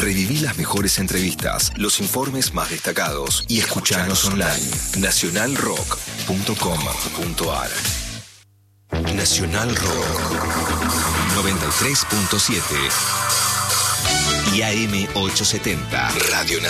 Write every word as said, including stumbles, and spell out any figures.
Reviví las mejores entrevistas, los informes más destacados y escuchanos online. nacional rock punto com punto a r. Nacional Rock noventa y tres punto siete y A M ochocientos setenta Radio Nacional.